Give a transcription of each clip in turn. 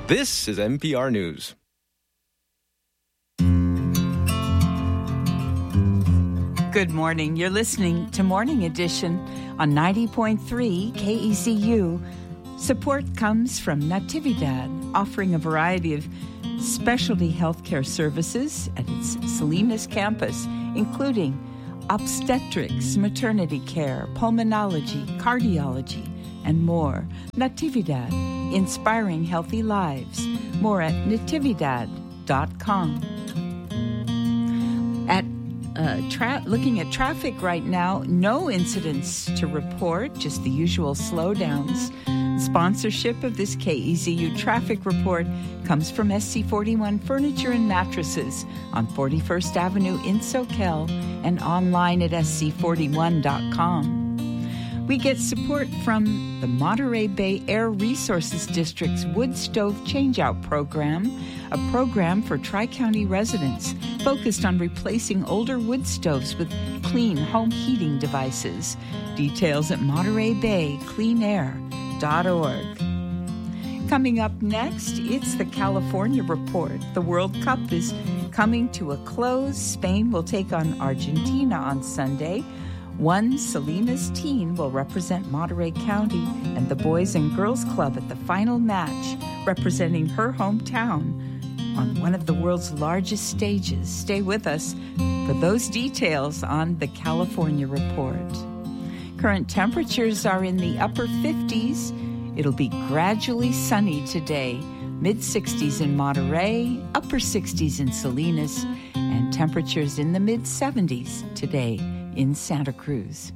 This is NPR News. Good morning. You're listening to Morning Edition on 90.3 KEZU. Support comes from Natividad, offering a variety of specialty healthcare services at its Salinas campus, including obstetrics, maternity care, pulmonology, cardiology, and more. Natividad, inspiring healthy lives. More at natividad.com. Looking at traffic right now, no incidents to report, just the usual slowdowns. Sponsorship of this KEZU traffic report comes from SC41 Furniture and Mattresses on 41st Avenue in Soquel and online at sc41.com. We get support from the Monterey Bay Air Resources District's Wood Stove Changeout Program, a program for Tri-County residents focused on replacing older wood stoves with clean home heating devices. Details at MontereyBayCleanAir.org. Coming up next, it's the California Report. The World Cup is coming to a close. Spain will take on Argentina on Sunday. One Salinas teen will represent Monterey County and the Boys and Girls Club at the final match, representing her hometown on one of the world's largest stages. Stay with us for those details on the California Report. Current temperatures are in the upper 50s. It'll be gradually sunny today. Mid-60s in Monterey, upper 60s in Salinas, and temperatures in the mid-70s today in Santa Cruz.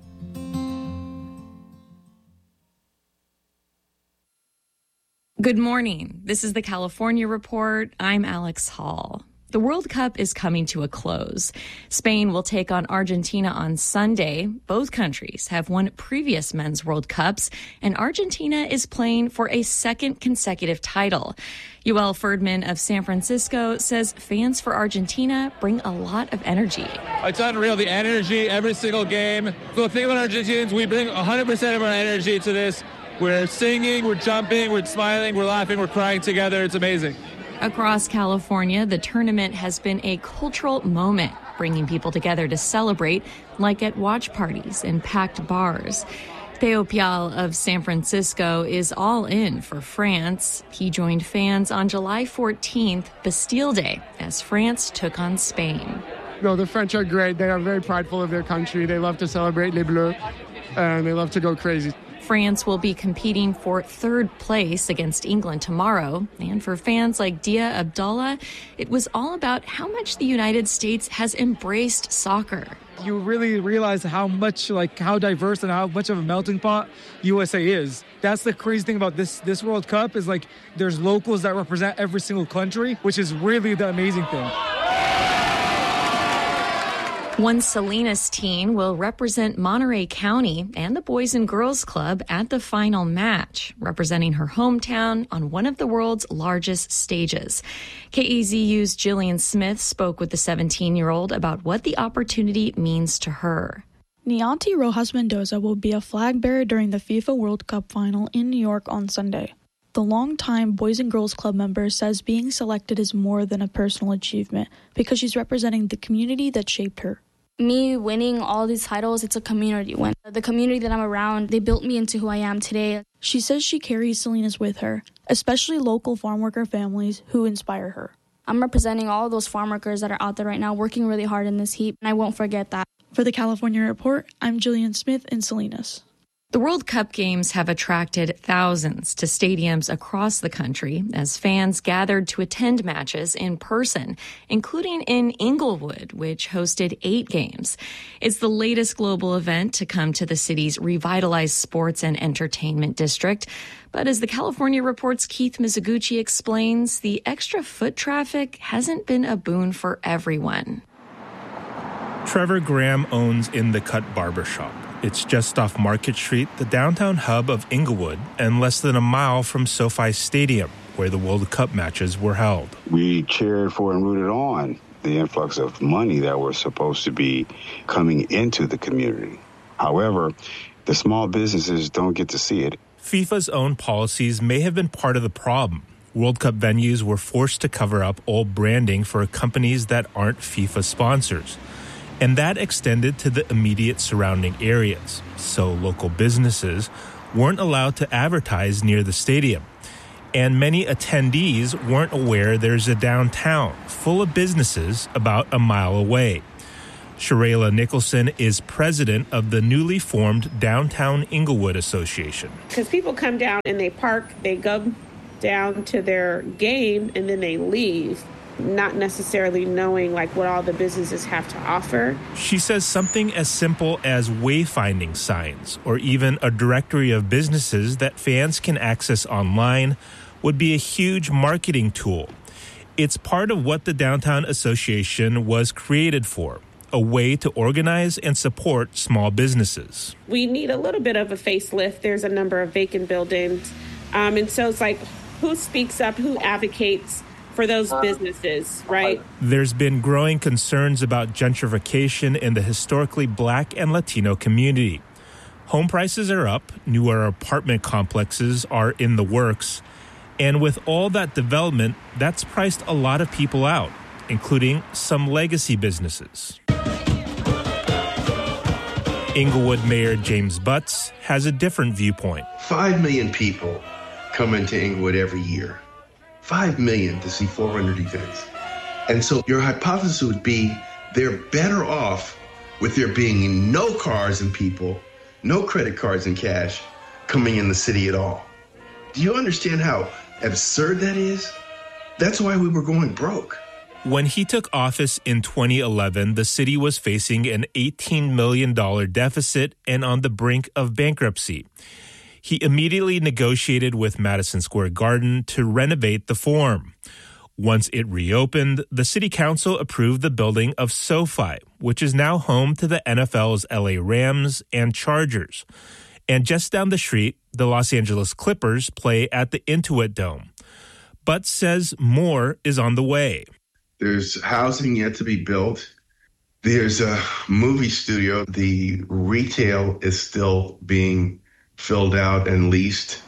Good morning. This is the California Report. I'm Alex Hall. The World Cup is coming to a close. Spain will take on Argentina on Sunday. Both countries have won previous men's World Cups, and Argentina is playing for a second consecutive title. Yoel Ferdman of San Francisco says fans for Argentina bring a lot of energy. It's unreal, the energy every single game. So the thing about Argentinians, we bring 100% of our energy to this. We're singing, we're jumping, we're smiling, we're laughing, we're crying together. It's amazing. Across California, the tournament has been a cultural moment, bringing people together to celebrate, like at watch parties and packed bars. Theo Pial of San Francisco is all in for France. He joined fans on July 14th, Bastille Day, as France took on Spain. No, the French are great. They are very prideful of their country. They love to celebrate Les Bleus, and they love to go crazy. France will be competing for third place against England tomorrow. And for fans like Dia Abdullah, it was all about how much the United States has embraced soccer. You really realize how diverse and how much of a melting pot USA is. That's the crazy thing about this World Cup is there's locals that represent every single country, which is really the amazing thing. One Salinas teen will represent Monterey County and the Boys and Girls Club at the final match, representing her hometown on one of the world's largest stages. KEZU's Jillian Smith spoke with the 17-year-old about what the opportunity means to her. Nianti Rojas Mendoza will be a flag bearer during the FIFA World Cup final in New York on Sunday. The longtime Boys and Girls Club member says being selected is more than a personal achievement because she's representing the community that shaped her. Me winning all these titles, it's a community win. The community that I'm around, they built me into who I am today. She says she carries Salinas with her, especially local farm worker families who inspire her. I'm representing all those farm workers that are out there right now working really hard in this heat, and I won't forget that. For the California Report, I'm Jillian Smith in Salinas. The World Cup games have attracted thousands to stadiums across the country as fans gathered to attend matches in person, including in Inglewood, which hosted 8 games. It's the latest global event to come to the city's revitalized sports and entertainment district. But as the California Report's Keith Mizuguchi explains, the extra foot traffic hasn't been a boon for everyone. Trevor Graham owns In the Cut Barbershop. It's just off Market Street, the downtown hub of Inglewood, and less than a mile from SoFi Stadium, where the World Cup matches were held. We cheered for and rooted on the influx of money that was supposed to be coming into the community. However, the small businesses don't get to see it. FIFA's own policies may have been part of the problem. World Cup venues were forced to cover up old branding for companies that aren't FIFA sponsors. And that extended to the immediate surrounding areas, so local businesses weren't allowed to advertise near the stadium. And many attendees weren't aware there's a downtown full of businesses about a mile away. Sharayla Nicholson is president of the newly formed Downtown Inglewood Association. Because people come down and they park, they go down to their game, and then they leave, not necessarily knowing what all the businesses have to offer. She says something as simple as wayfinding signs or even a directory of businesses that fans can access online would be a huge marketing tool. It's part of what the Downtown Association was created for, a way to organize and support small businesses. We need a little bit of a facelift. There's a number of vacant buildings. And so it's who speaks up, who advocates for those businesses, right? There's been growing concerns about gentrification in the historically Black and Latino community. Home prices are up, newer apartment complexes are in the works, and with all that development, that's priced a lot of people out, including some legacy businesses. Inglewood Mayor James Butts has a different viewpoint. 5 million people come into Inglewood every year. 5 million to see 400 events. And so your hypothesis would be they're better off with there being no cars and people, no credit cards and cash coming in the city at all. Do you understand how absurd that is? That's why we were going broke. When he took office in 2011, the city was facing an $18 million deficit and on the brink of bankruptcy. He immediately negotiated with Madison Square Garden to renovate the Forum. Once it reopened, the city council approved the building of SoFi, which is now home to the NFL's LA Rams and Chargers. And just down the street, the Los Angeles Clippers play at the Intuit Dome. Butts says more is on the way. There's housing yet to be built. There's a movie studio. The retail is still being filled out and leased.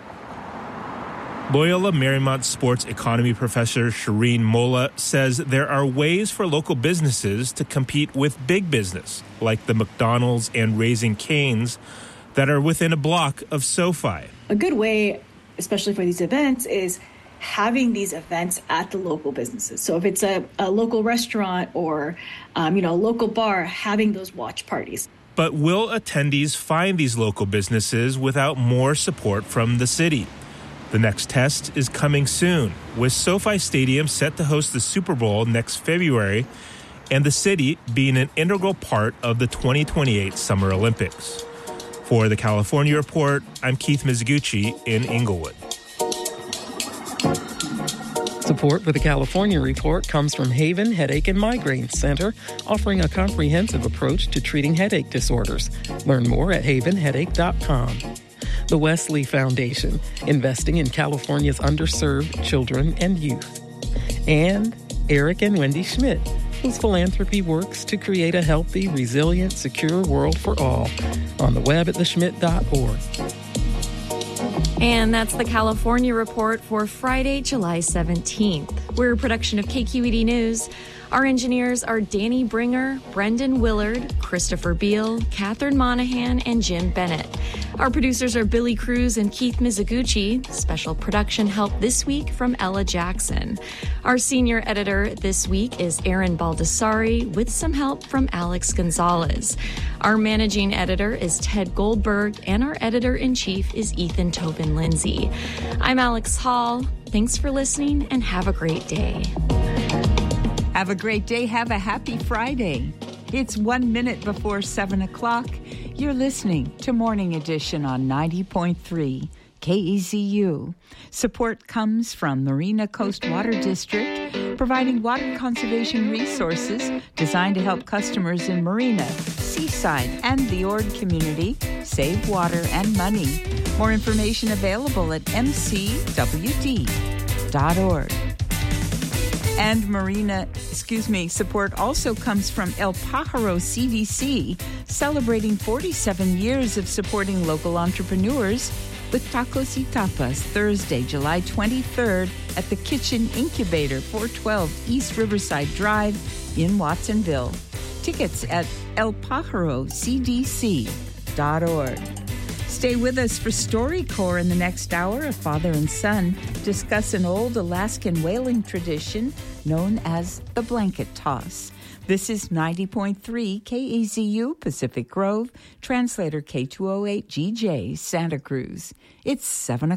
Loyola Marymount sports economy professor Shireen Molla says there are ways for local businesses to compete with big business, like the McDonald's and Raising Cane's that are within a block of SoFi. A good way, especially for these events, is having these events at the local businesses. So if it's a local restaurant or, a local bar, having those watch parties. But will attendees find these local businesses without more support from the city? The next test is coming soon, with SoFi Stadium set to host the Super Bowl next February and the city being an integral part of the 2028 Summer Olympics. For the California Report, I'm Keith Mizuguchi in Inglewood. Support for the California Report comes from Haven Headache and Migraine Center, offering a comprehensive approach to treating headache disorders. Learn more at havenheadache.com. The Wesley Foundation, investing in California's underserved children and youth. And Eric and Wendy Schmidt, whose philanthropy works to create a healthy, resilient, secure world for all. On the web at theschmidt.org. And that's the California Report for Friday, July 17th. We're a production of KQED News. Our engineers are Danny Bringer, Brendan Willard, Christopher Beal, Catherine Monahan, and Jim Bennett. Our producers are Billy Cruz and Keith Mizuguchi. Special production help this week from Ella Jackson. Our senior editor this week is Aaron Baldessari, with some help from Alex Gonzalez. Our managing editor is Ted Goldberg, and our editor-in-chief is Ethan Tobin Lindsay. I'm Alex Hall. Thanks for listening, and have a great day. Have a great day. Have a happy Friday. It's 1 minute before 7 o'clock. You're listening to Morning Edition on 90.3 KEZU. Support comes from Marina Coast Water District, providing water conservation resources designed to help customers in Marina, Seaside, and the Ord community save water and money. More information available at mcwd.org. And support also comes from El Pájaro CVC, celebrating 47 years of supporting local entrepreneurs with Tacos y Tapas Thursday, July 23rd at the Kitchen Incubator, 412 East Riverside Drive in Watsonville. Tickets at elpajarocdc.org. Stay with us for StoryCorps in the next hour. A father and son discuss an old Alaskan whaling tradition known as the blanket toss. This is 90.3 KAZU Pacific Grove, translator K208GJ Santa Cruz. It's 7 o'clock.